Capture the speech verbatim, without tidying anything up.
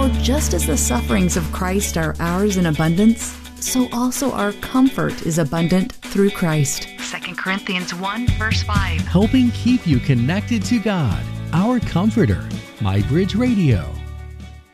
For just as the sufferings of Christ are ours in abundance, so also our comfort is abundant through Christ. Second Corinthians one, verse five. Helping keep you connected to God, our Comforter. MyBridge Radio.